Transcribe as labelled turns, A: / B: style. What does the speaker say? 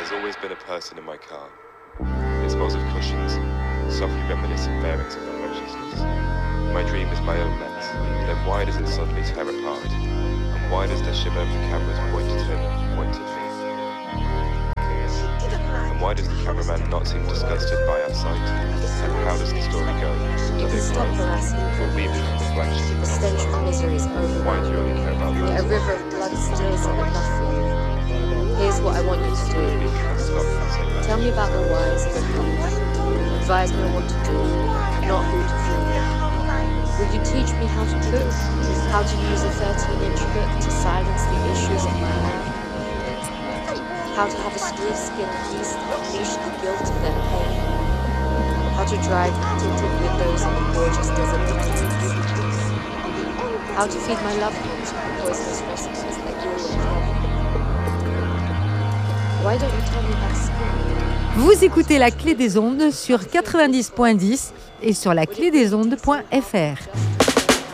A: There's always been a person in my car. It smells of cushions, softly reminiscent bearings of unconsciousness. My dream is my own mess. Then why does it suddenly tear apart? And why does the shiver of the cameras point at him, point at me? And why does the cameraman not seem disgusted by our sight? And how does the story go? Does it grow? Will we become the flagship?
B: The stench of misery is over.
A: Why do you only care about that?
B: A river of blood steals in enough for you. Here's what I want you to do. Tell me about the whys of the how. Advise me on what to do, not who to fool. Will you teach me how to cook? How to use a 13-inch hook to silence the issues of my life? How to have a steel-skinned beast unleash the guilt of their pain? How to drive tinted windows in the gorgeous desert landscapes? How to feed my loved ones with poisonous recipes that you'll love? Why don't you tell me that story?
C: Vous écoutez La Clé des Ondes sur 90.10 et sur laclédesondes.fr.